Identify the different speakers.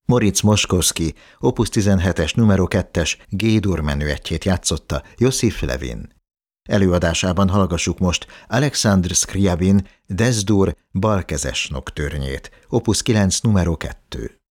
Speaker 1: Moritz Moszkowski, Opus 17-es numero 2-es G-dur menüettjét játszotta Josif Levin. Előadásában hallgassuk most Alexandr Scriabin Des-dur balkezes noktörnyét, Opus 9 numero 2.